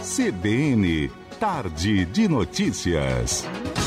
CBN, Tarde de Notícias.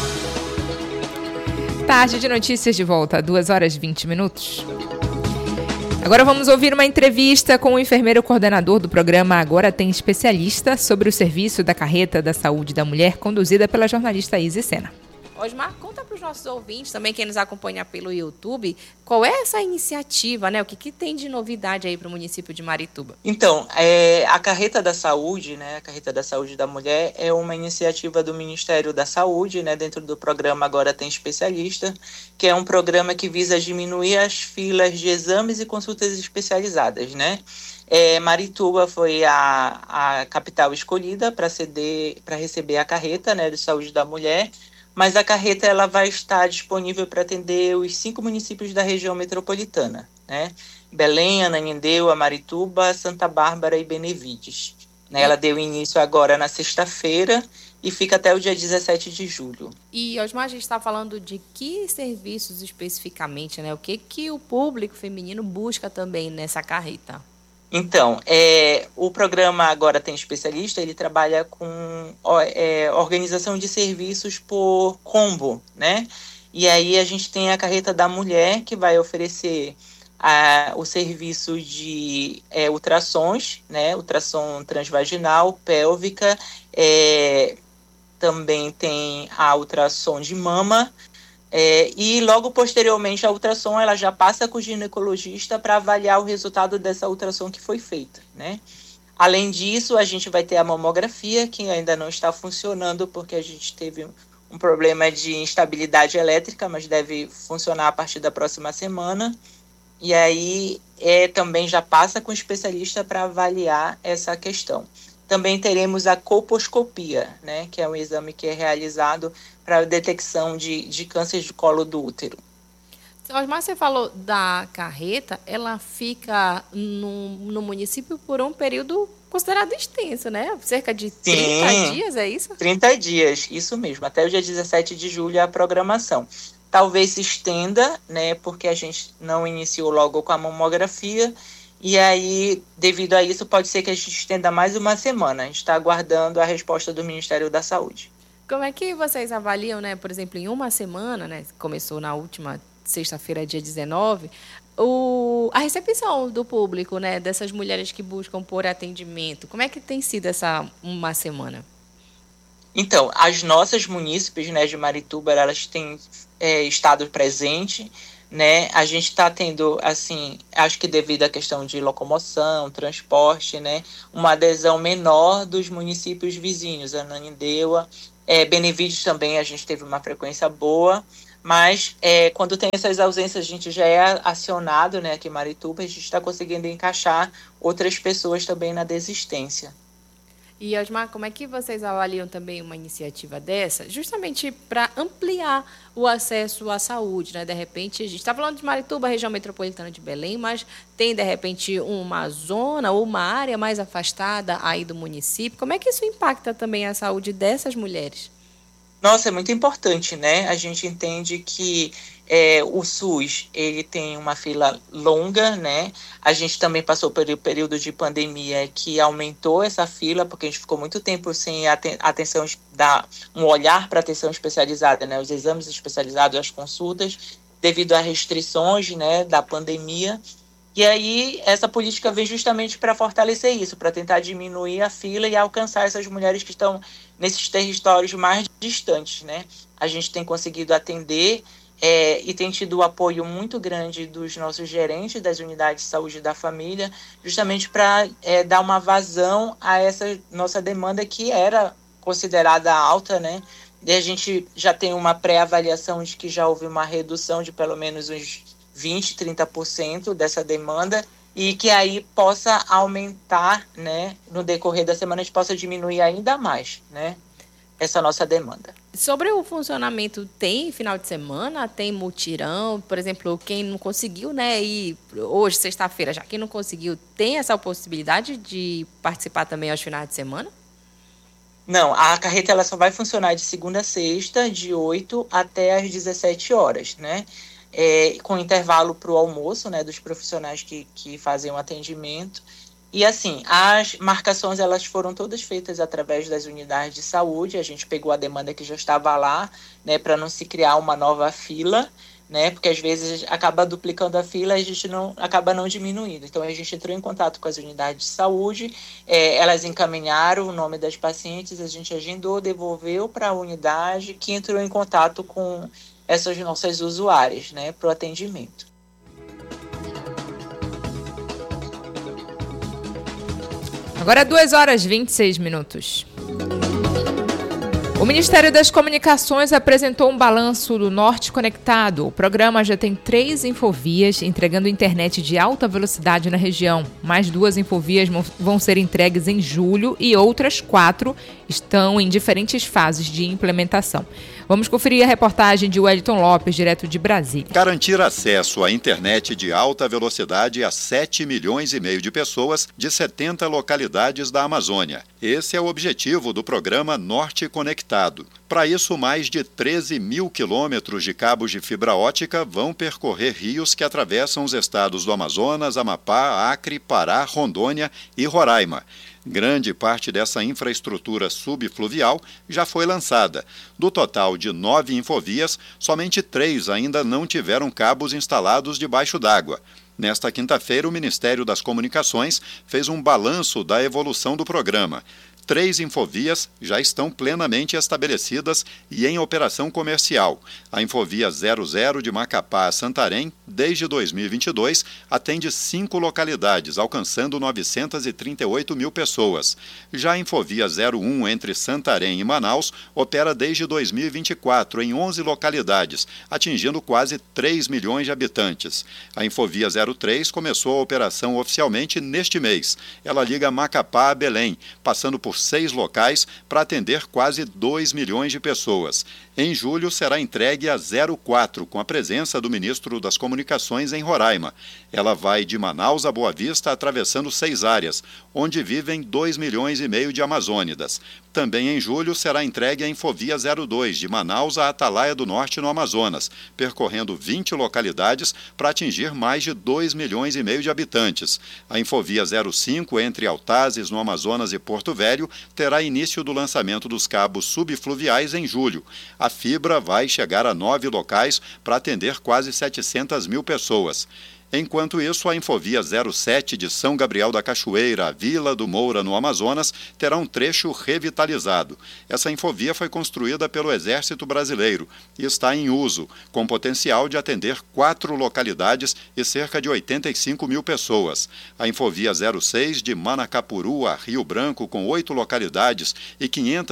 Tarde de Notícias de volta, 2h20. Agora vamos ouvir uma entrevista com o enfermeiro coordenador do programa Agora Tem Especialista sobre o serviço da Carreta da Saúde da Mulher, conduzida pela jornalista Isis Sena. Osmar, conta para os nossos ouvintes, também quem nos acompanha pelo YouTube, qual é essa iniciativa, né? O que tem de novidade aí para o município de Marituba? Então, a Carreta da Saúde, né? A Carreta da Saúde da Mulher é uma iniciativa do Ministério da Saúde, né? Dentro do programa Agora Tem Especialista, que é um programa que visa diminuir as filas de exames e consultas especializadas, né? Marituba foi a capital escolhida para receber a Carreta, né, de Saúde da Mulher. Mas a carreta ela vai estar disponível para atender os 5 municípios da região metropolitana, né? Belém, Ananindeua, Marituba, Santa Bárbara e Benevides. Né? Ela deu início agora na sexta-feira e fica até o dia 17 de julho. E, Osmar, a gente está falando de que serviços especificamente, né? O que o público feminino busca também nessa carreta? Então, o programa Agora Tem Especialista, ele trabalha com organização de serviços por combo, né? E aí a gente tem a Carreta da Mulher, que vai oferecer o serviço de ultrassons, né? Ultrassom transvaginal, pélvica, também tem a ultrassom de mama, e logo posteriormente a ultrassom ela já passa com o ginecologista para avaliar o resultado dessa ultrassom que foi feita, né? Além disso, a gente vai ter a mamografia, que ainda não está funcionando porque a gente teve um problema de instabilidade elétrica, mas deve funcionar a partir da próxima semana. E aí também já passa com o especialista para avaliar essa questão. Também teremos a colposcopia, né, que é um exame que é realizado para a detecção de câncer de colo do útero. Osmar, você falou da carreta, ela fica no município por um período considerado extenso, né? Cerca de 30 dias, é isso? 30 dias, isso mesmo. Até o dia 17 de julho é a programação. Talvez se estenda, né, porque a gente não iniciou logo com a mamografia. E aí, devido a isso, pode ser que a gente estenda mais uma semana. A gente está aguardando a resposta do Ministério da Saúde. Como é que vocês avaliam, né? Por exemplo, em uma semana, né? Começou na última sexta-feira, dia 19, a recepção do público, né? Dessas mulheres que buscam por atendimento. Como é que tem sido essa uma semana? Então, as nossas munícipes, né, de Marituba, elas têm estado presentes, né? A gente está tendo, assim, acho que devido à questão de locomoção, transporte, né, uma adesão menor dos municípios vizinhos, Ananindeua, Benevides também a gente teve uma frequência boa, mas quando tem essas ausências a gente já é acionado, né, aqui em Marituba, a gente está conseguindo encaixar outras pessoas também na desistência. E, Osmar, como é que vocês avaliam também uma iniciativa dessa, justamente para ampliar o acesso à saúde, né? De repente, a gente está falando de Marituba, região metropolitana de Belém, mas tem, de repente, uma zona ou uma área mais afastada aí do município. Como é que isso impacta também a saúde dessas mulheres? Nossa, é muito importante, né? A gente entende que o SUS ele tem uma fila longa, né? A gente também passou pelo período de pandemia que aumentou essa fila, porque a gente ficou muito tempo sem atenção, dar um olhar para a atenção especializada, né? Os exames especializados, as consultas, devido às restrições, né, da pandemia. E aí, essa política vem justamente para fortalecer isso, para tentar diminuir a fila e alcançar essas mulheres que estão nesses territórios mais distantes, né? A gente tem conseguido atender e tem tido o apoio muito grande dos nossos gerentes das unidades de saúde da família, justamente para dar uma vazão a essa nossa demanda que era considerada alta, né? E a gente já tem uma pré-avaliação de que já houve uma redução de pelo menos uns 20%, 30% dessa demanda e que aí possa aumentar, né? No decorrer da semana a gente possa diminuir ainda mais, né? Essa nossa demanda. Sobre o funcionamento, tem final de semana, tem mutirão, por exemplo, quem não conseguiu, né, ir hoje, sexta-feira, já quem não conseguiu, tem essa possibilidade de participar também aos finais de semana? Não, a carreta ela só vai funcionar de segunda a sexta, de 8 até às 17 horas, né? Com intervalo para o almoço, né, dos profissionais que fazem o atendimento. E assim, as marcações elas foram todas feitas através das unidades de saúde. A gente pegou a demanda que já estava lá, né, para não se criar uma nova fila, né, porque às vezes acaba duplicando a fila e a gente acaba não diminuindo. Então a gente entrou em contato com as unidades de saúde, elas encaminharam o nome das pacientes, a gente agendou, devolveu para a unidade que entrou em contato com essas nossas usuárias, né, para o atendimento. Agora 2h26. O Ministério das Comunicações apresentou um balanço do Norte Conectado. O programa já tem 3 infovias entregando internet de alta velocidade na região. Mais 2 infovias vão ser entregues em julho e outras 4 estão em diferentes fases de implementação. Vamos conferir a reportagem de Wellington Lopes, direto de Brasília. Garantir acesso à internet de alta velocidade a 7,5 milhões de pessoas de 70 localidades da Amazônia. Esse é o objetivo do programa Norte Conectado. Para isso, mais de 13 mil quilômetros de cabos de fibra ótica vão percorrer rios que atravessam os estados do Amazonas, Amapá, Acre, Pará, Rondônia e Roraima. Grande parte dessa infraestrutura subfluvial já foi lançada. Do total de 9 infovias, somente 3 ainda não tiveram cabos instalados debaixo d'água. Nesta quinta-feira, o Ministério das Comunicações fez um balanço da evolução do programa. 3 infovias já estão plenamente estabelecidas e em operação comercial. A Infovia 00 de Macapá a Santarém, desde 2022, atende 5 localidades, alcançando 938 mil pessoas. Já a Infovia 01 entre Santarém e Manaus opera desde 2024 em 11 localidades, atingindo quase 3 milhões de habitantes. A Infovia 03 começou a operação oficialmente neste mês. Ela liga Macapá a Belém, passando por 6 locais para atender quase 2 milhões de pessoas. Em julho será entregue a 04, com a presença do ministro das Comunicações em Roraima. Ela vai de Manaus a Boa Vista, atravessando 6 áreas, onde vivem 2,5 milhões de amazônidas. Também em julho será entregue a Infovia 02, de Manaus a Atalaia do Norte, no Amazonas, percorrendo 20 localidades para atingir mais de 2,5 milhões de habitantes. A Infovia 05, entre Altazes, no Amazonas, e Porto Velho, terá início do lançamento dos cabos subfluviais em julho. A fibra vai chegar a 9 locais para atender quase 700 mil pessoas. Enquanto isso, a Infovia 07 de São Gabriel da Cachoeira, a Vila do Moura, no Amazonas, terá um trecho revitalizado. Essa infovia foi construída pelo Exército Brasileiro e está em uso, com potencial de atender 4 localidades e cerca de 85 mil pessoas. A Infovia 06 de Manacapuru a Rio Branco, com 8 localidades e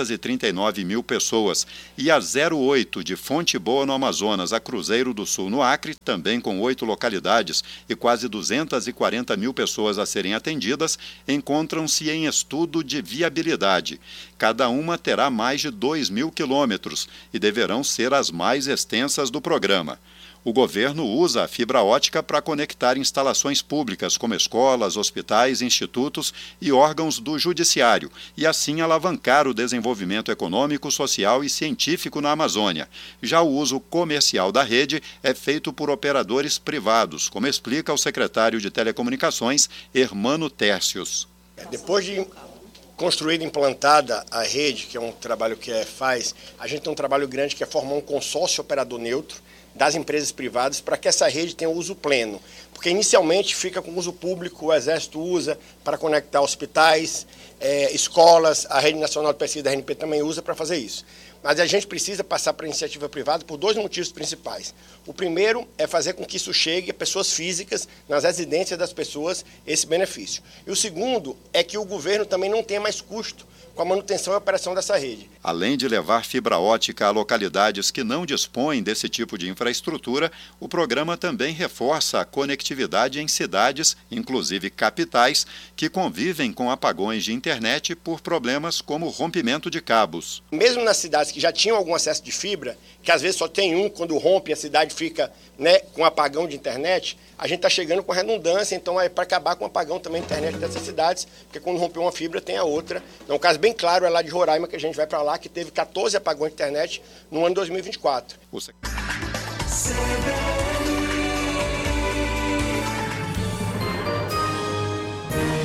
539 mil pessoas. E a 08 de Fonte Boa, no Amazonas, a Cruzeiro do Sul, no Acre, também com 8 localidades e quase 240 mil pessoas a serem atendidas, encontram-se em estudo de viabilidade. Cada uma terá mais de 2.000 quilômetros e deverão ser as mais extensas do programa. O governo usa a fibra ótica para conectar instalações públicas como escolas, hospitais, institutos e órgãos do judiciário e assim alavancar o desenvolvimento econômico, social e científico na Amazônia. Já o uso comercial da rede é feito por operadores privados, como explica o secretário de Telecomunicações, Hermano Tércios. Depois de construída e implantada a rede, que é um trabalho que faz, a gente tem um trabalho grande que é formar um consórcio operador neutro das empresas privadas para que essa rede tenha uso pleno. Porque inicialmente fica com uso público, o Exército usa para conectar hospitais, escolas, a Rede Nacional de Pesquisa da RNP também usa para fazer isso. Mas a gente precisa passar para a iniciativa privada por 2 motivos principais. O primeiro é fazer com que isso chegue a pessoas físicas, nas residências das pessoas, esse benefício. E o segundo é que o governo também não tenha mais custo com a manutenção e operação dessa rede. Além de levar fibra ótica a localidades que não dispõem desse tipo de infraestrutura, o programa também reforça a conectividade em cidades, inclusive capitais, que convivem com apagões de internet por problemas como rompimento de cabos. Mesmo nas cidades que já tinham algum acesso de fibra, que às vezes só tem um, quando rompe a cidade fica, com apagão de internet, a gente está chegando com redundância, então é para acabar com o apagão também de internet dessas cidades, porque quando rompeu uma fibra tem a outra. Então, um caso bem claro é lá de Roraima, que a gente vai para lá, que teve 14 apagões de internet no ano 2024.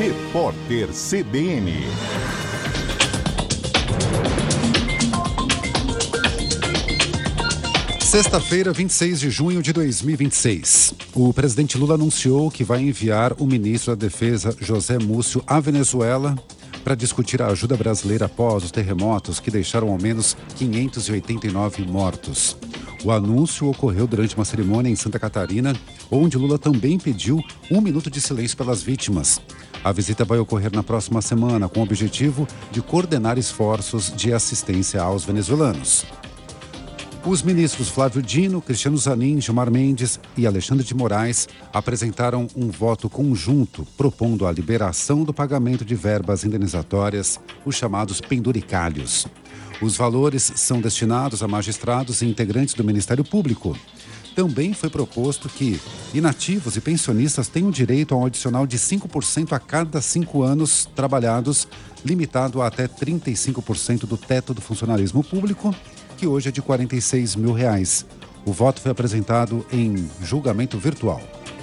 Repórter CBN. Sexta-feira, 26 de junho de 2026. O presidente Lula anunciou que vai enviar o ministro da Defesa, José Múcio, à Venezuela para discutir a ajuda brasileira após os terremotos que deixaram ao menos 589 mortos. O anúncio ocorreu durante uma cerimônia em Santa Catarina, onde Lula também pediu 1 minuto de silêncio pelas vítimas. A visita vai ocorrer na próxima semana, com o objetivo de coordenar esforços de assistência aos venezuelanos. Os ministros Flávio Dino, Cristiano Zanin, Gilmar Mendes e Alexandre de Moraes apresentaram um voto conjunto propondo a liberação do pagamento de verbas indenizatórias, os chamados penduricalhos. Os valores são destinados a magistrados e integrantes do Ministério Público. Também foi proposto que inativos e pensionistas tenham direito a um adicional de 5% a cada 5 anos trabalhados, limitado a até 35% do teto do funcionalismo público, que hoje é de R$46 mil. O voto foi apresentado em julgamento virtual.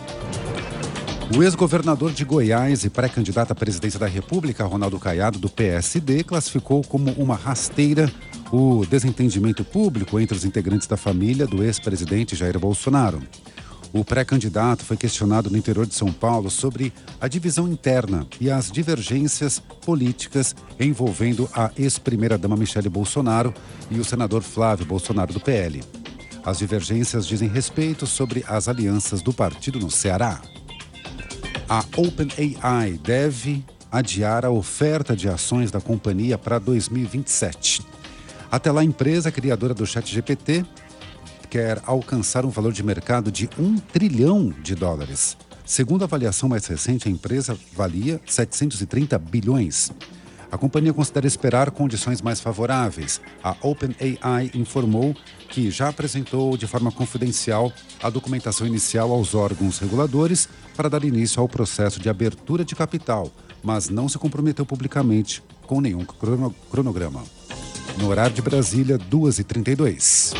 O ex-governador de Goiás e pré-candidato à presidência da República, Ronaldo Caiado, do PSD, classificou como uma rasteira o desentendimento público entre os integrantes da família do ex-presidente Jair Bolsonaro. O pré-candidato foi questionado no interior de São Paulo sobre a divisão interna e as divergências políticas envolvendo a ex-primeira-dama Michele Bolsonaro e o senador Flávio Bolsonaro, do PL. As divergências dizem respeito sobre as alianças do partido no Ceará. A OpenAI deve adiar a oferta de ações da companhia para 2027. Até lá, a empresa criadora do ChatGPT quer alcançar um valor de mercado de $1 trilhão. Segundo a avaliação mais recente, a empresa valia 730 bilhões. A companhia considera esperar condições mais favoráveis. A OpenAI informou que já apresentou de forma confidencial a documentação inicial aos órgãos reguladores para dar início ao processo de abertura de capital, mas não se comprometeu publicamente com nenhum cronograma. No horário de Brasília, 2h32.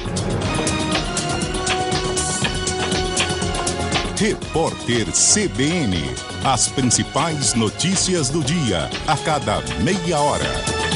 Repórter CBN. As principais notícias do dia, a cada meia hora.